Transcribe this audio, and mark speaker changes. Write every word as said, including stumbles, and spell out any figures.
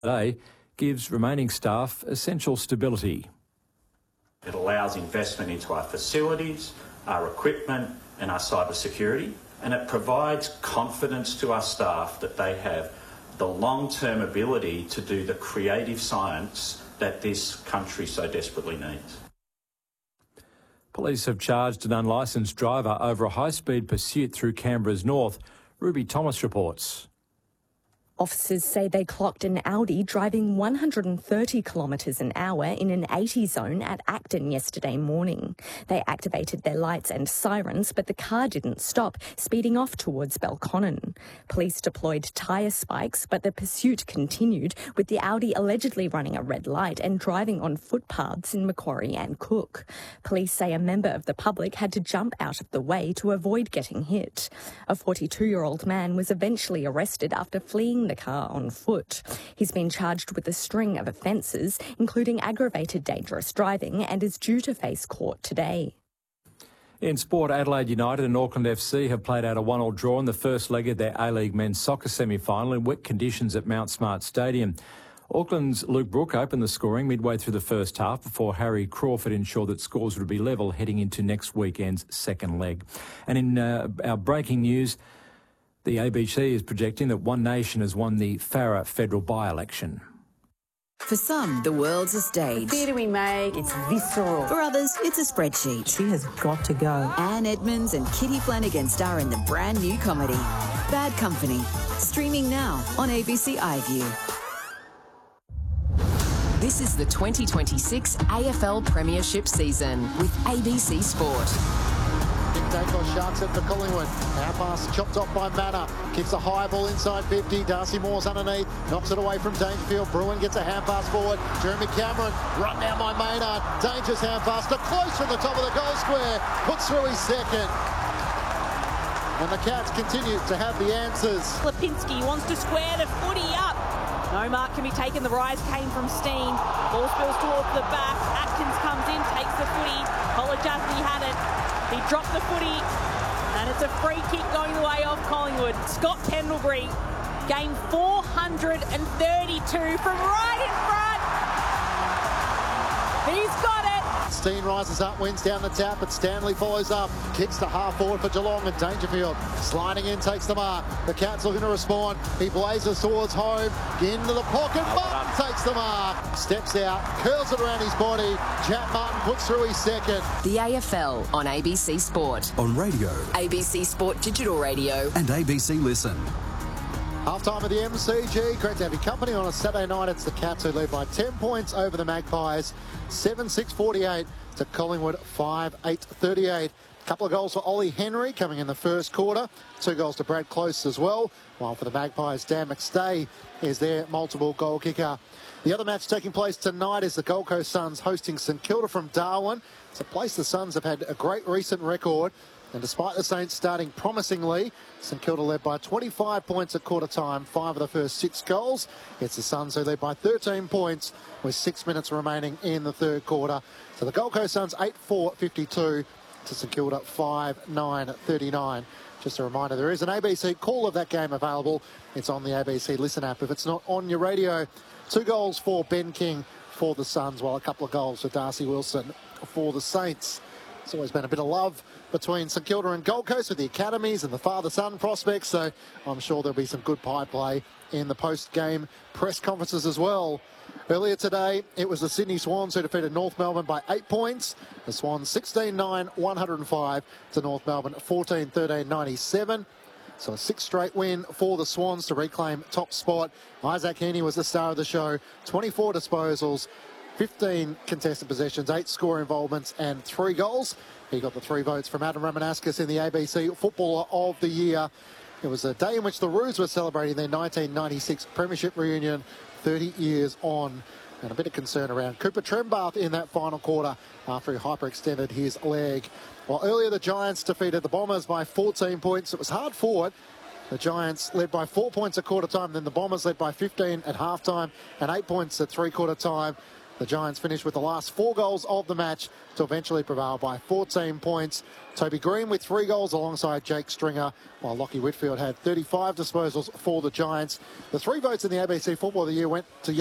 Speaker 1: today gives remaining staff essential stability.
Speaker 2: It allows investment into our facilities, our equipment and our cyber security, and it provides confidence to our staff that they have the long-term ability to do the creative science that this country so desperately needs.
Speaker 1: Police have charged an unlicensed driver over a high-speed pursuit through Canberra's north. Ruby Thomas reports.
Speaker 3: Officers say they clocked an Audi driving one hundred thirty kilometres an hour in an eighty zone at Acton yesterday morning. They activated their lights and sirens, but the car didn't stop, speeding off towards Belconnen. Police deployed tyre spikes, but the pursuit continued, with the Audi allegedly running a red light and driving on footpaths in Macquarie and Cook. Police say a member of the public had to jump out of the way to avoid getting hit. A forty-two-year-old man was eventually arrested after fleeing the car on foot. He's been charged with a string of offences, including aggravated dangerous driving, and is due to face court today.
Speaker 1: In sport, Adelaide United and Auckland F C have played out a one-all draw in the first leg of their A-League men's soccer semi-final in wet conditions at Mount Smart Stadium. Auckland's Luke Brook opened the scoring midway through the first half before Harry Crawford ensured that scores would be level heading into next weekend's second leg. And in uh, our breaking news, the A B C is projecting that One Nation has won the Farrer federal by-election.
Speaker 4: For some, the world's a stage.
Speaker 5: The theatre we make, it's visceral.
Speaker 4: For others, it's a spreadsheet.
Speaker 5: She has got to go.
Speaker 4: Anne Edmonds and Kitty Flanagan star in the brand new comedy, Bad Company, streaming now on A B C iView. This is the twenty twenty-six A F L Premiership season with A B C Sport.
Speaker 6: Daicos sharks it for Collingwood. Our pass chopped off by Manor. Kicks a high ball inside fifty. Darcy Moore's underneath. Knocks it away from Dangerfield. Bruin gets a hand pass forward. Jeremy Cameron run down by Maynard. Dangerous hand pass to close from the top of the goal square. Puts through his second. And the Cats continue to have the answers.
Speaker 7: Lipinski wants to square the footy up. No mark can be taken. The rise came from Steen. Ball spills towards the back. Atkins comes in, takes the footy. Kolajasny had it. He dropped the footy, and it's a free kick going the way of Collingwood. Scott Pendlebury, game four hundred thirty-two from right in front. He's got it.
Speaker 6: Steen rises up, wins down the tap, but Stanley follows up. Kicks to half forward for Geelong, and Dangerfield sliding in, takes the mark. The Cats looking to respond. He blazes towards home. Into the pocket. Martin takes the mark. Steps out, curls it around his body. Jack Martin puts through his second.
Speaker 4: The A F L on A B C Sport.
Speaker 8: On radio.
Speaker 4: A B C Sport Digital Radio.
Speaker 8: And A B C Listen.
Speaker 6: Half time of the M C G. Great to have your company on a Saturday night. It's the Cats who lead by ten points over the Magpies. seven six forty-eight to Collingwood five eight thirty-eight. A couple of goals for Ollie Henry coming in the first quarter. Two goals to Brad Close as well. While for the Magpies, Dan McStay is their multiple goal kicker. The other match taking place tonight is the Gold Coast Suns hosting St Kilda from Darwin. It's a place the Suns have had a great recent record. And despite the Saints starting promisingly, St Kilda led by twenty-five points at quarter time, five of the first six goals. It's the Suns who led by thirteen points with six minutes remaining in the third quarter. So the Gold Coast Suns eight four fifty-two to St Kilda five nine thirty-nine. Just a reminder, there is an A B C call of that game available. It's on the A B C Listen app if it's not on your radio. Two goals for Ben King for the Suns, while a couple of goals for Darcy Wilson for the Saints. It's always been a bit of love between St Kilda and Gold Coast with the academies and the father-son prospects, so I'm sure there'll be some good pie play in the post-game press conferences as well. Earlier today, it was the Sydney Swans who defeated North Melbourne by eight points. The Swans sixteen nine, one oh five to North Melbourne fourteen thirteen, ninety-seven. So a six straight win for the Swans to reclaim top spot. Isaac Heaney was the star of the show. twenty-four disposals, fifteen contested possessions, eight score involvements and three goals. He got the three votes from Adam Ramanauskas in the A B C Footballer of the Year. It was a day in which the Roos were celebrating their nineteen ninety-six Premiership reunion, thirty years on. And a bit of concern around Cooper Trembath in that final quarter after he hyperextended his leg. While earlier the Giants defeated the Bombers by fourteen points. It was hard fought. The Giants led by four points at quarter time, then the Bombers led by fifteen at half time and eight points at three quarter time. The Giants finished with the last four goals of the match to eventually prevail by fourteen points. Toby Green with three goals alongside Jake Stringer, while Lockie Whitfield had thirty-five disposals for the Giants. The three votes in the A B C Football of the Year went to